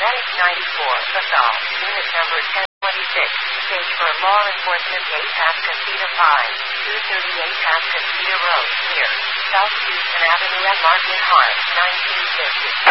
Medic 94, Basalt, Unit Number 1026, stage for law enforcement 8 Pascasita 5, 238 Pascasita Road, here, South Houston Avenue at Martin Hart, 1950.